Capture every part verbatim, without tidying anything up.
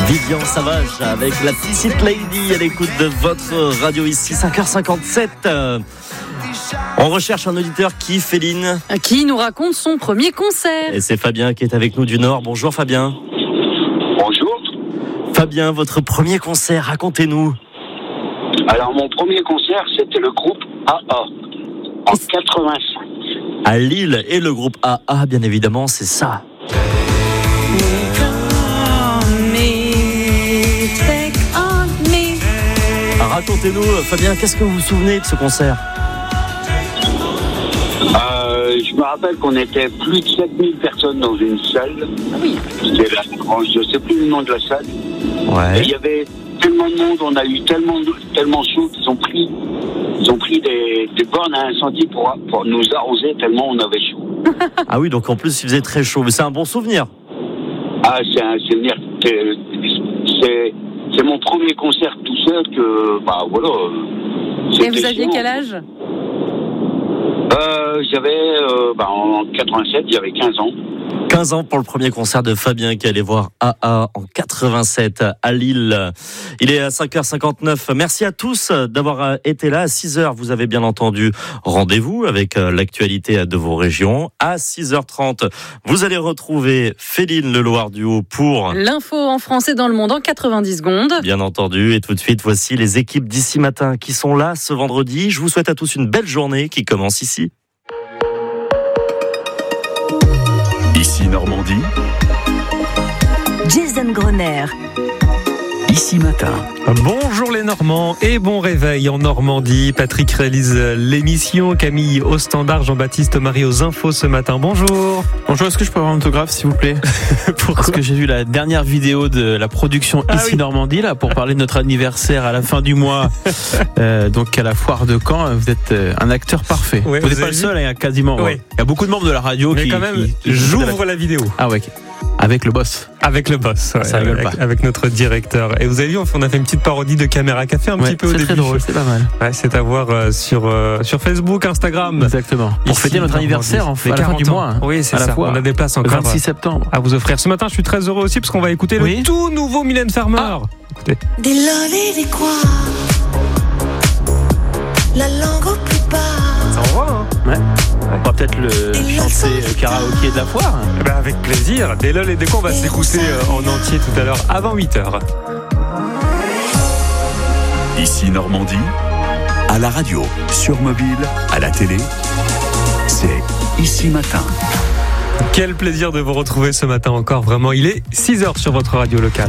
Vivian Savage avec la petite lady à l'écoute de votre radio ici, cinq heures cinquante-sept. On recherche un auditeur qui, Féline, qui nous raconte son premier concert. Et c'est Fabien qui est avec nous du Nord. Bonjour Fabien. Bonjour. Fabien, votre premier concert, racontez-nous. Alors mon premier concert, c'était le groupe A A en quatre-vingt-cinq. À Lille, et le groupe A A, bien évidemment, c'est ça. Racontez-nous, Fabien, qu'est-ce que vous vous souvenez de ce concert ? euh, Je me rappelle qu'on était plus de sept mille personnes dans une salle. Oui. C'était la, je ne sais plus le nom de la salle. Ouais. Et il y avait tellement de monde, on a eu tellement, tellement chaud qu'ils ont pris, ils ont pris des, des bornes à incendie pour, pour nous arroser tellement on avait chaud. Ah oui, donc en plus il faisait très chaud, mais c'est un bon souvenir. Ah, c'est un souvenir. C'est, c'est, c'est mon premier concert tout seul que, bah voilà. Et vous aviez quel âge ? euh, J'avais, euh, bah, en quatre-vingt-sept, j'avais quinze ans. quinze ans pour le premier concert de Fabien qui allait voir A A en quatre-vingt-sept à Lille. Il est à cinq heures cinquante-neuf. Merci à tous d'avoir été là. À six heures, vous avez bien entendu, rendez-vous avec l'actualité de vos régions. À six heures trente, vous allez retrouver Féline Le Loir du Haut pour l'info en français dans le monde en quatre-vingt-dix secondes. Bien entendu. Et tout de suite, voici les équipes d'Ici Matin qui sont là ce vendredi. Je vous souhaite à tous une belle journée qui commence ici. Ici Normandie, Jason Grosner. Ici Matin. Bonjour les Normands et bon réveil en Normandie. Patrick réalise l'émission, Camille au standard, Jean-Baptiste Marie aux infos ce matin. Bonjour. Bonjour, est-ce que je peux avoir un autographe s'il vous plaît? Pourquoi? Parce que j'ai vu la dernière vidéo de la production ah, Ici oui. Normandie là pour parler de notre anniversaire à la fin du mois. euh, donc à la foire de Caen, vous êtes un acteur parfait. Ouais, vous n'êtes vous pas le avez seul, il y a quasiment. Oui. Ouais. Il y a beaucoup de membres de la radio Mais qui. quand même, qui- qui- j'ouvre la vidéo. Ah ouais. Avec le boss. Avec le boss, ouais, Ça rigole avec, pas. avec notre directeur. Et vous avez vu, on a fait une petite parodie de Caméra Café un Ouais, petit peu au c'est début. très drôle, c'est pas mal. Ouais, c'est à voir euh, sur euh, sur Facebook, Instagram. Exactement. Pour Ici, fêter notre Normandie. anniversaire en, Les à la fin quarante du ans. mois. hein. Oui, c'est à la ça. foire. On a des places Le encore vingt-six septembre. à vous offrir. Ce matin, je suis très heureux aussi parce qu'on va écouter Oui. le tout nouveau Mylène Farmer. Ah. Écoutez. Des lol et des quoi, la langue au plus bas. Ça envoie, hein. Ouais. On va peut-être le chanter euh, karaoké de la foire. Eh ben, avec plaisir. Des lol et des quoi, on va s'écouter euh, en entier tout à l'heure avant huit heures. Ici Normandie, à la radio, sur mobile, à la télé, c'est Ici Matin. Quel plaisir de vous retrouver ce matin encore. Vraiment, il est six heures sur votre radio locale.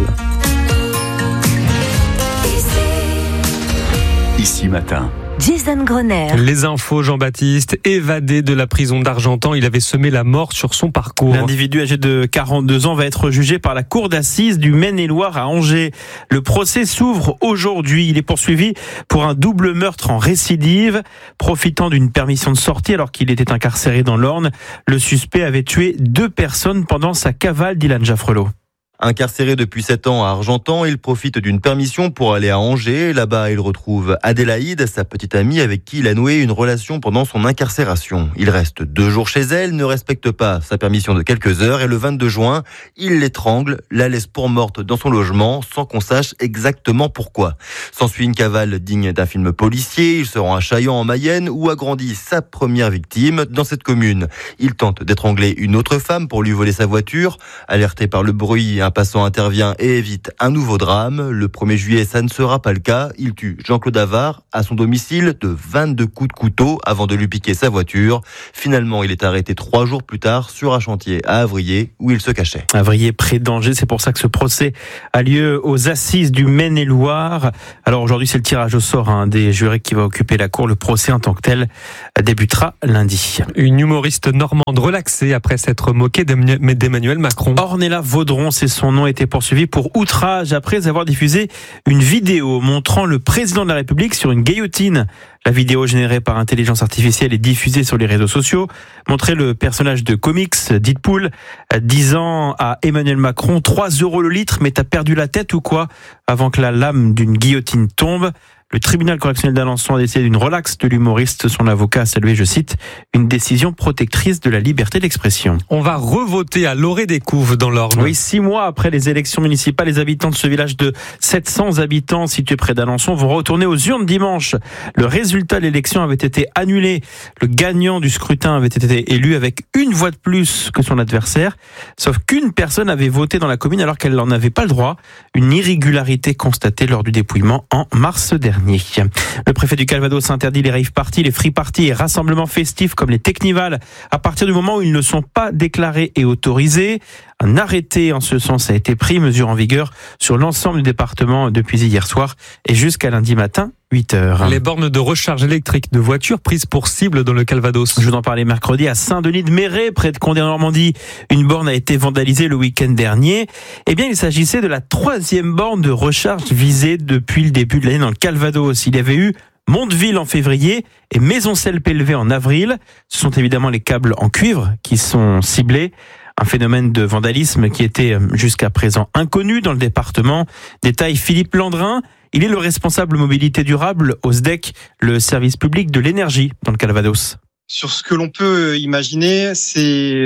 Ici Matin. Jason Grosner. Les infos, Jean-Baptiste, évadé de la prison d'Argentan, il avait semé la mort sur son parcours. L'individu âgé de quarante-deux ans va être jugé par la cour d'assises du Maine-et-Loire à Angers. Le procès s'ouvre aujourd'hui. Il est poursuivi pour un double meurtre en récidive. Profitant d'une permission de sortie alors qu'il était incarcéré dans l'Orne, le suspect avait tué deux personnes pendant sa cavale, d'Ilan Jaffrelot. Incarcéré depuis sept ans à Argentan, il profite d'une permission pour aller à Angers. Là-bas, il retrouve Adélaïde, sa petite amie avec qui il a noué une relation pendant son incarcération. Il reste deux jours chez elle, ne respecte pas sa permission de quelques heures et le vingt-deux juin, il l'étrangle, la laisse pour morte dans son logement sans qu'on sache exactement pourquoi. S'ensuit une cavale digne d'un film policier. Il se rend à Chaillan en Mayenne où a grandi sa première victime. Dans cette commune, il tente d'étrangler une autre femme pour lui voler sa voiture. Alerté par le bruit, un passant intervient et évite un nouveau drame. Le premier juillet, ça ne sera pas le cas. Il tue Jean-Claude Avard à son domicile de vingt-deux coups de couteau avant de lui piquer sa voiture. Finalement, il est arrêté trois jours plus tard sur un chantier à Avrier où il se cachait. Avrier près d'Angers, c'est pour ça que ce procès a lieu aux assises du Maine-et-Loire. Alors aujourd'hui, c'est le tirage au sort hein, des jurés qui va occuper la cour. Le procès en tant que tel débutera lundi. Une humoriste normande relaxée après s'être moquée d'Emmanuel Macron. Ornella Vaudron, c'est son nom, était poursuivie pour outrage après avoir diffusé une vidéo montrant le président de la République sur une guillotine. La vidéo générée par intelligence artificielle est diffusée sur les réseaux sociaux, montrait le personnage de comics Deadpool disant à Emmanuel Macron trois euros le litre, mais t'as perdu la tête ou quoi? Avant que la lame d'une guillotine tombe. Le tribunal correctionnel d'Alençon a décidé d'une relaxe de l'humoriste. Son avocat a salué, je cite, une décision protectrice de la liberté d'expression. On va revoter à Loré-des-Couves dans l'Orne. Oui, six mois après les élections municipales, les habitants de ce village de sept cents habitants situé près d'Alençon vont retourner aux urnes dimanche. Le résultat de l'élection avait été annulé. Le gagnant du scrutin avait été élu avec une voix de plus que son adversaire. Sauf qu'une personne avait voté dans la commune alors qu'elle n'en avait pas le droit. Une irrégularité constatée lors du dépouillement en mars dernier. Le préfet du Calvados interdit les rave parties, les free parties et rassemblements festifs comme les technivals à partir du moment où ils ne sont pas déclarés et autorisés. Un arrêté en ce sens a été pris, mesure en vigueur sur l'ensemble du département depuis hier soir et jusqu'à lundi matin, huit heures. Les bornes de recharge électrique de voitures prises pour cible dans le Calvados. Je vous en parlais mercredi à Saint-Denis-de-Méret, près de Condé en Normandie. Une borne a été vandalisée le week-end dernier. Eh bien, il s'agissait de la troisième borne de recharge visée depuis le début de l'année dans le Calvados. Il y avait eu Mondeville en février et Maisoncelles-Pellevé en avril. Ce sont évidemment les câbles en cuivre qui sont ciblés. Un phénomène de vandalisme qui était jusqu'à présent inconnu dans le département. Détaille Philippe Landrin. Il est le responsable mobilité durable au S D E C, le service public de l'énergie dans le Calvados. Sur ce que l'on peut imaginer, c'est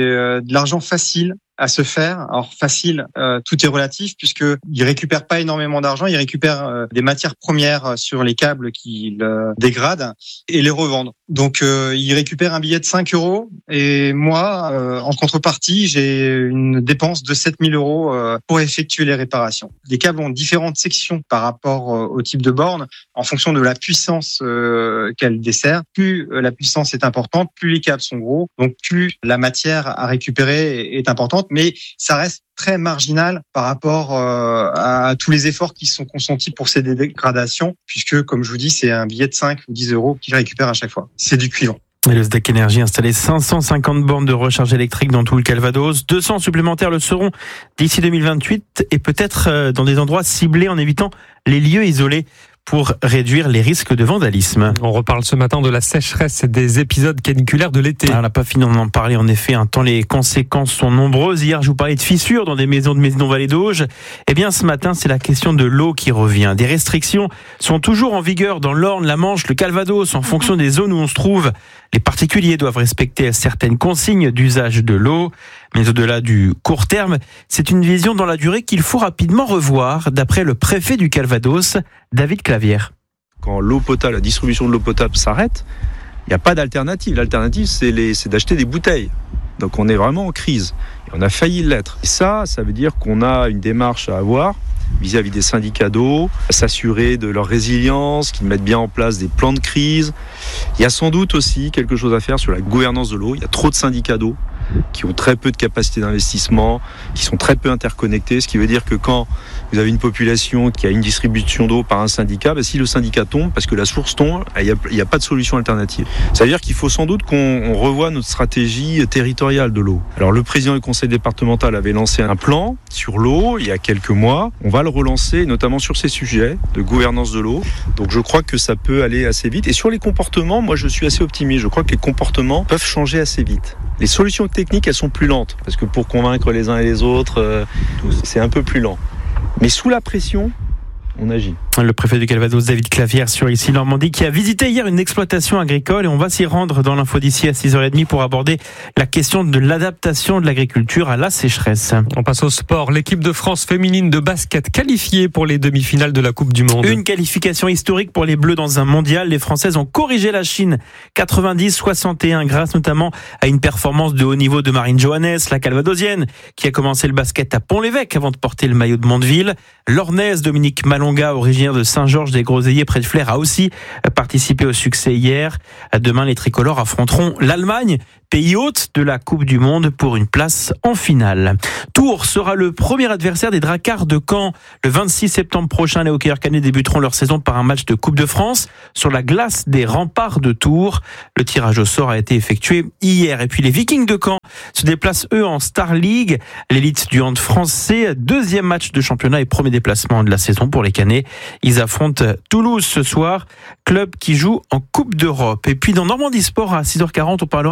de l'argent facile à se faire. Alors facile, euh, tout est relatif puisque ils récupèrent pas énormément d'argent, ils récupèrent euh, des matières premières sur les câbles qu'ils euh, dégradent et les revendent. Donc euh, ils récupèrent un billet de cinq euros et moi, euh, en contrepartie, j'ai une dépense de sept mille euros euh, pour effectuer les réparations. Les câbles ont différentes sections par rapport euh, au type de borne en fonction de la puissance euh, qu'elles desservent. Plus euh, la puissance est importante, plus les câbles sont gros, donc plus la matière à récupérer est importante. Mais ça reste très marginal par rapport euh, à tous les efforts qui sont consentis pour ces dégradations, puisque, comme je vous dis, c'est un billet de cinq ou dix euros qu'ils récupèrent à chaque fois. C'est du cuivre. Et le S D E C Énergie a installé cinq cent cinquante bornes de recharge électrique dans tout le Calvados. deux cents supplémentaires le seront d'ici deux mille vingt-huit et peut-être dans des endroits ciblés en évitant les lieux isolés pour réduire les risques de vandalisme. On reparle ce matin de la sécheresse et des épisodes caniculaires de l'été. Ah, on n'a pas fini d'en parler, en effet, hein, tant les conséquences sont nombreuses. Hier, je vous parlais de fissures dans des maisons de Maison-Vallée d'Auge. Eh bien, ce matin, c'est la question de l'eau qui revient. Des restrictions sont toujours en vigueur dans l'Orne, la Manche, le Calvados, en fonction des zones où on se trouve. Les particuliers doivent respecter certaines consignes d'usage de l'eau. Mais au-delà du court terme, c'est une vision dans la durée qu'il faut rapidement revoir, d'après le préfet du Calvados, David Clavière. Quand l'eau potable, la distribution de l'eau potable s'arrête, il n'y a pas d'alternative. L'alternative, c'est, les, c'est d'acheter des bouteilles. Donc on est vraiment en crise. Et on a failli l'être. Et ça, ça veut dire qu'on a une démarche à avoir vis-à-vis des syndicats d'eau, s'assurer de leur résilience, qu'ils mettent bien en place des plans de crise. Il y a sans doute aussi quelque chose à faire sur la gouvernance de l'eau. Il y a trop de syndicats d'eau qui ont très peu de capacité d'investissement, qui sont très peu interconnectés, ce qui veut dire que quand vous avez une population qui a une distribution d'eau par un syndicat, bah si le syndicat tombe, parce que la source tombe, il n'y a, il y a pas de solution alternative. Ça veut dire qu'il faut sans doute qu'on on revoie notre stratégie territoriale de l'eau. Alors le président du conseil départemental avait lancé un plan sur l'eau il y a quelques mois. On va le relancer, notamment sur ces sujets de gouvernance de l'eau. Donc je crois que ça peut aller assez vite. Et sur les comportements, moi je suis assez optimiste. Je crois que les comportements peuvent changer assez vite. Les solutions techniques, elles sont plus lentes, parce que pour convaincre les uns et les autres, euh, c'est un peu plus lent. Mais sous la pression, on agit. Le préfet du Calvados, David Clavière, sur Ici Normandie, qui a visité hier une exploitation agricole, et on va s'y rendre dans l'info d'ici à six heures trente pour aborder la question de l'adaptation de l'agriculture à la sécheresse. On passe au sport. L'équipe de France féminine de basket qualifiée pour les demi-finales de la Coupe du Monde. Une qualification historique pour les Bleus dans un mondial. Les Françaises ont corrigé la Chine quatre-vingt-dix à soixante et un grâce notamment à une performance de haut niveau de Marine Johannes, la Calvadosienne, qui a commencé le basket à Pont-l'Évêque avant de porter le maillot de Mondeville. L'Ornaise Dominique Malonga, originaire de Saint-Georges-des-Groseilliers près de Flers, a aussi participé au succès hier. Demain, les tricolores affronteront l'Allemagne, pays hôte de la Coupe du Monde, pour une place en finale. Tours sera le premier adversaire des Dracards de Caen. Le vingt-six septembre prochain, les hockeyeurs caennais débuteront leur saison par un match de Coupe de France sur la glace des remparts de Tours. Le tirage au sort a été effectué hier. Et puis les Vikings de Caen se déplacent eux en Star League, l'élite du hand français. Deuxième match de championnat et premier déplacement de la saison pour les Canets. Ils affrontent Toulouse ce soir, club qui joue en Coupe d'Europe. Et puis dans Normandie Sport à six heures quarante, on parlera du Stade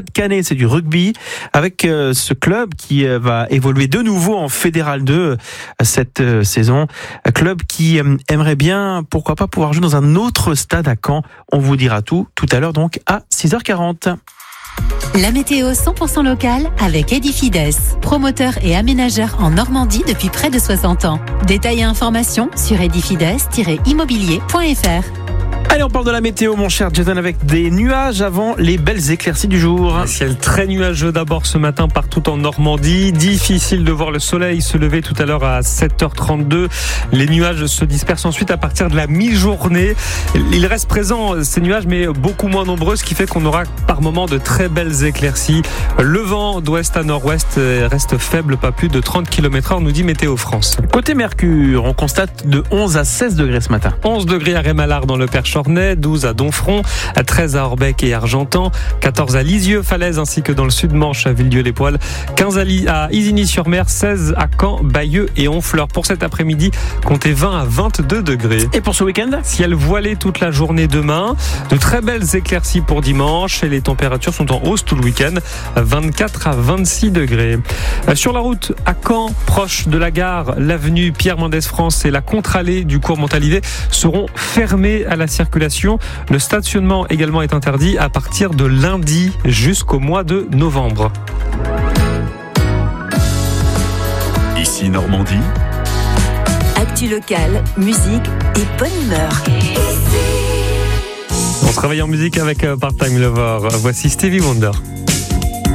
Stade Canet, c'est du rugby, avec euh, ce club qui euh, va évoluer de nouveau en Fédéral deux euh, cette euh, saison. Un club qui euh, aimerait bien, pourquoi pas, pouvoir jouer dans un autre stade à Caen. On vous dira tout tout à l'heure, donc à six heures quarante. La météo cent pour cent locale avec Edifides, promoteur et aménageur en Normandie depuis près de soixante ans. Détails et informations sur edifides tiret immobilier point f r. Allez, on parle de la météo, mon cher Jason, avec des nuages avant les belles éclaircies du jour. Un ciel très nuageux d'abord ce matin partout en Normandie. Difficile de voir le soleil se lever tout à l'heure à sept heures trente-deux. Les nuages se dispersent ensuite à partir de la mi-journée. Il reste présent ces nuages, mais beaucoup moins nombreux, ce qui fait qu'on aura par moments de très belles éclaircies. Le vent d'ouest à nord-ouest reste faible, pas plus de trente kilomètres heure, nous dit Météo France. Côté Mercure, on constate de onze à seize degrés ce matin. onze degrés à Rémalard dans le Perche, douze à Donfront, à treize à Orbec et Argentan, quatorze à Lisieux, Falaise ainsi que dans le sud-Manche à Villedieu-les-Poêles, quinze à Isigny-sur-Mer, seize à Caen, Bayeux et Honfleur. Pour cet après-midi, comptez vingt à vingt-deux degrés. Et pour ce week-end, ciel voilé toute la journée demain, de très belles éclaircies pour dimanche et les températures sont en hausse tout le week-end, vingt-quatre à vingt-six degrés. Sur la route à Caen, proche de la gare, l'avenue Pierre-Mendès-France et la contre-allée du cours Montalivet seront fermées à la circulation. Le stationnement également est interdit à partir de lundi jusqu'au mois de novembre. Ici Normandie. Actu locale, musique et bonne humeur. On se réveille en musique avec Part-Time Lover. Voici Stevie Wonder.